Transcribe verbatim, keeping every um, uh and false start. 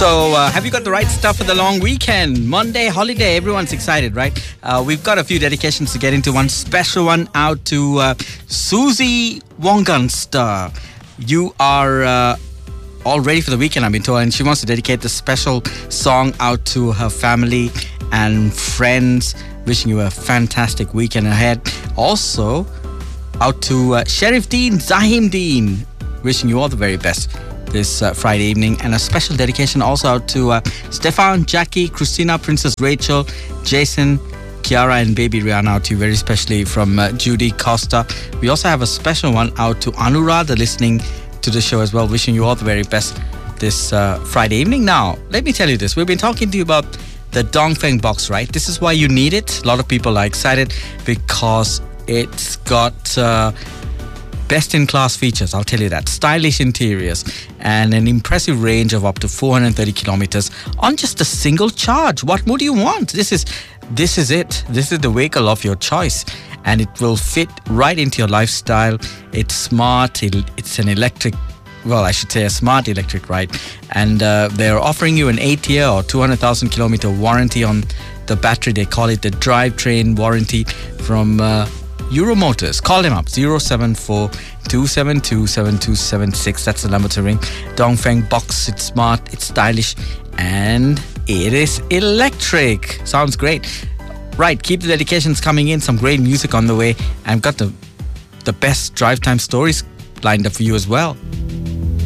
So, uh, have you got the right stuff for the long weekend? Monday, holiday, everyone's excited, right? Uh, we've got a few dedications to get into. One special one out to uh, Susie Wongunster. You are uh, all ready for the weekend, I've been told, and she wants to dedicate the special song out to her family and friends. Wishing you a fantastic weekend ahead. Also, out to uh, Sheriff Dean, Zahim Dean. Wishing you all the very best this uh, Friday evening. And a special dedication also out to uh, Stefan, Jackie, Christina, Princess Rachel, Jason, Kiara and baby Rihanna, out to you very specially from uh, Judy Costa. We also have a special one out to Anuradha listening to the show as well. Wishing you all the very best this uh, Friday evening. Now, let me tell you this. We've been talking to you about the Dongfeng box, right? This is why you need it. A lot of people are excited because it's got uh, best-in-class features, I'll tell you that. Stylish interiors and an impressive range of up to four hundred thirty kilometers on just a single charge. What more do you want? This is this is it. This is the vehicle of your choice, and it will fit right into your lifestyle. It's smart. It, it's an electric, well, I should say a smart electric, right? And uh, they're offering you an eight-year or two hundred thousand kilometer warranty on the battery. They call it the drivetrain warranty from uh, Euro Motors. Call them up, zero seven four, two seven two, seven two seven six. That's the number to ring. Dongfeng box, it's smart, it's stylish, and it is electric. Sounds great. Right, keep the dedications coming in. Some great music on the way. I've got the, the best drive time stories lined up for you as well.